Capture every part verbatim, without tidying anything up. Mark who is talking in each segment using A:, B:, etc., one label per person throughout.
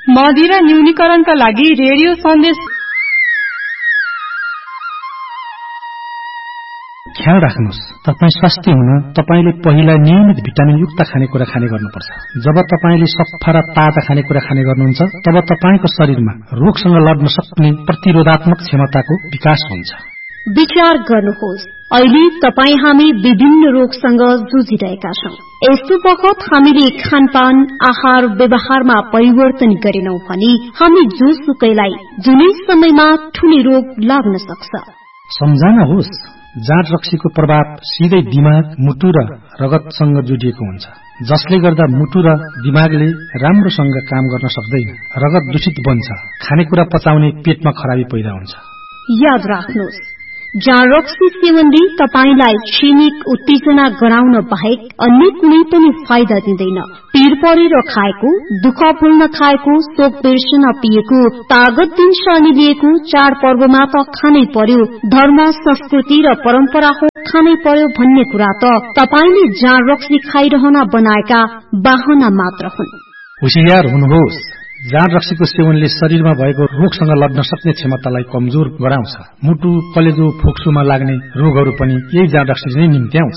A: मदिरा न्यूनीकरणका लागि रेडियो सन्देश
B: ख्याल राख्नुहोस्। तपाईँ स्वास्थ्य हुन तपाईले पहिला नियमित भिटामिन युक्त खानेकुरा खाने गर्नुपर्छ। जब तपाईले सफा र ताजा खानेकुरा खाने गर्नुहुन्छ तब तपाईको शरीरमा रोगसँग लड्न सक्ने प्रतिरोधात्मक क्षमताको विकास हुन्छ।
C: विचार गर्नुहोस्, अहिले तपाई हामी विभिन्न रोगसँग जुझिरहेका छौं। यस्तो बखत हामीले खानपान आहार व्यवहारमा परिवर्तन गरेनौं भने हामी जोसुकैलाई जुनै समयमा ठूलो रोग लाग्न सक्छ।
B: सम्झनुहोस्, जाँड रक्सीको प्रभाव सिधै दिमाग, मुटु र रगतसँग जोडिएको हुन्छ, जसले गर्दा मुटु र दिमागले राम्रोसँग काम गर्न सक्दैन। रगत दूषित बन्छ, खानेकुरा पचाउने पेटमा खराबी पैदा हुन्छ।
C: याद राख्नुहोस्, जाँड रक्सी सेवनले तपाईलाई क्षणिक उत्तेजना गराउन बाहेक अन्य कुनै पनि फाइदा दिँदैन। पीर परेर खाएको, दुःख भुल्न खाएको, शोक बिर्सन पिएको, तागत दिन शनि लिएको, चाडपर्वमा त खानै पर्यो, धर्म संस्कृति र परम्परा हो खानै पर्यो भन्ने कुरा त तपाईले जाँड रक्सी खाइरहन बनाएका बाहना मात्र हुन्।
B: होशियार हुनुहोस्, जाँड रक्सीको सेवनले शरीरमा भएको रोगसँग लड्न सक्ने क्षमतालाई कमजोर गराउँछ। मुटु, कलेजो, फोक्सोमा लाग्ने रोगहरू पनि यही जाँड रक्सी नै निम्त्याउँछ।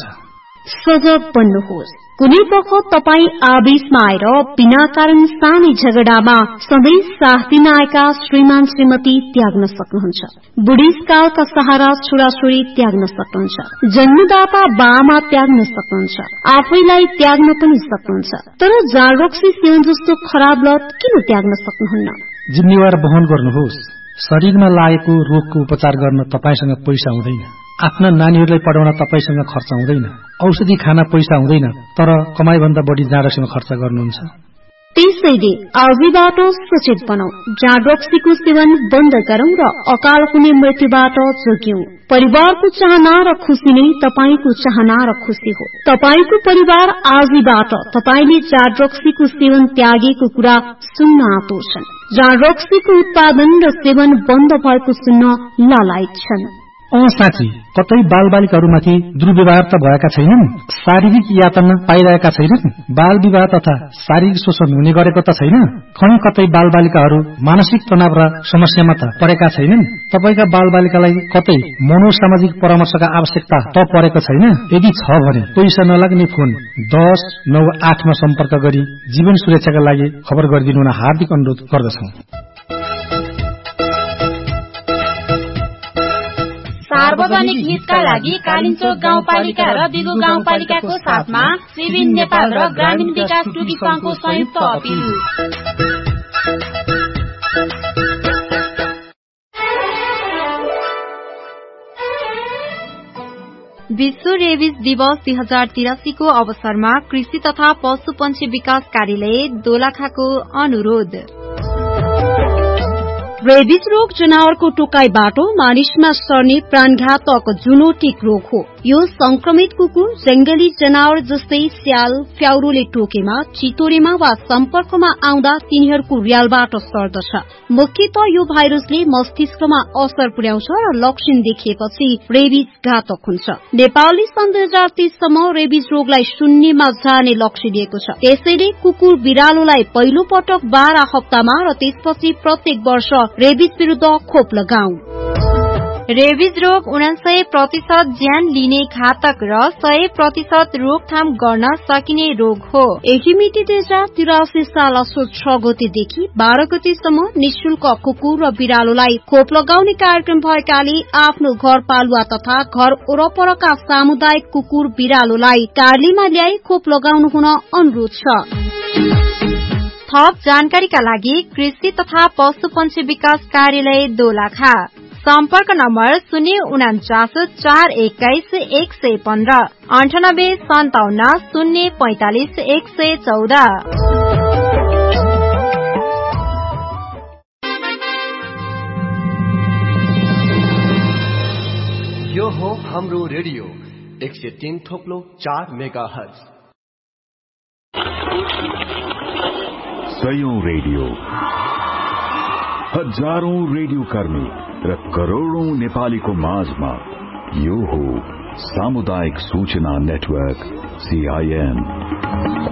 C: सजग बन्नुहोस्। कुनै बखत तपाई आवेशमा आएर बिना कारण सानै झगडामा सधैँ साथ दिन आएका श्रीमान श्रीमती त्याग्न सक्नुहुन्छ। बुढीसकालका सहारा छोराछोरी त्याग्न सक्नुहुन्छ। जन्मदाता बाआमा त्याग्न सक्नुहुन्छ। आफैलाई त्याग्न पनि सक्नुहुन्छ। तर जाँड रक्सी सेवन जस्तो खराब लत किन त्याग्न सक्नुहुन्न?
B: जिम्मेवार वहन गर्नुहोस्। शरीरमा लागेको रोगको उपचार गर्न तपाईसँग पैसा हुँदैन। आफ्ना नानीहरूलाई पढाउन तपाईसँग खर्च हुँदैन। औषधि खान पैसा हुँदैन, तर कमाईभन्दा बढी जाँड रक्सीमा खर्च गर्नुहुन्छ।
C: त्यसैले आजैबाट सचेत बनौं, जाँड रक्सीको सेवन बन्द गरौं र अकाल हुने मृत्युबाट जोग्यौं। परिवारको चाहना र खुशी नै तपाईको चाहना र खुशी हो। तपाईको परिवार आजैबाट तपाईले जाँड रक्सीको सेवन त्यागेको कुरा सुन्न आतुर छन्। जाँड रक्सीको उत्पादन र सेवन बन्द भएको सुन्न लालायत छन्।
B: अँ साँच्ची, कतै बालबालिकाहरूमाथि दुर्व्यवहार त भएका छैनन्? शारीरिक यातना पाइरहेका छैनन्? बाल विवाह तथा शारीरिक शोषण हुने गरेको त छैन? कहीँ कतै बालबालिकाहरू मानसिक तनाव र समस्यामा त परेका छैनन्? तपाईका बालबालिकालाई कतै मनोसामाजिक परामर्शका आवश्यकता त परेको छैन? यदि छ भने पैसा नलाग्ने फोन दस नौ आठमा सम्पर्क गरी जीवन सुरक्षाका लागि खबर गरिदिनु हुन हार्दिक अनुरोध गर्दछौं।
D: सार्वजनिक हितका लागि कालिन्चोक गाउँपालिका र बिगु गाउँपालिकाको साथमा सिभिल नेपाल र ग्रामीण विकास टुकी संघको संयुक्त अपिल।
E: विश्व रेबिज दिवस दुई हजार तिरासी को अवसरमा कृषि तथा पशुपन्छी विकास कार्यालय दोलखाको अनुरोध।
C: रेबिज रोग जनावरको टोकाइबाट मानिसमा सर्ने प्राणघातक जुनोटिक रोग हो। यो संक्रमित कुकुर जंगली जनावर जस्तै स्याल, फ्याउरोले टोकेमा, चितोरेमा वा सम्पर्कमा आउँदा तिनीहरूको र्यालबाट सर्दछ। मुख्यतः यो भाइरसले मस्तिष्कमा असर पुर्याउँछ र लक्षण देखिएपछि रेबिज घातक हुन्छ। नेपालले सन् दुई हजार तीससम्म रेबिज रोगलाई शून्यमा जाने लक्ष्य दिएको छ। त्यसैले कुकुर बिरालोलाई पहिलो पटक बाह्र हप्तामा र त्यसपछि प्रत्येक वर्ष रेबिज विरूद्ध खोप लगाऊ।
E: रेबिज रोग उनासय प्रतिशत ज्यान लिने घातक र सय प्रतिशत रोकथाम गर्न सकिने रोग हो।
C: यही मिति दुई हजार तिरासी साल असोज छ गतेदेखि बाह्र गतेसम्म निशुल्क कुकुर र बिरालोलाई खोप लगाउने कार्यक्रम भएकाले आफ्नो घर पालुवा तथा घर वरपरका सामुदायिक कुकुर बिरालोलाई कार्यालयमा ल्याई खोप लगाउनु हुन अनुरोध छ।
E: थप जानकारीका लागि कृषि तथा पशुपन्छी विकास कार्यालय दोलखा, सम्पर्क नम्बर शून्य उनाचास चार एक्काइस एक सय पन्ध्र अन्ठानब्बे सन्ताउन्न शून्य पैंतालिस एक सय चौध।
F: यो हो हाम्रो रेडियो एक सय तीन थोप्लो चार मेगा हर्ज।
G: सयौं रेडियो, हजारौं रेडियो कर्मी र करोड़ौं नेपालीको माझमा यो हो सामुदायिक सूचना नेटवर्क सीआईएन।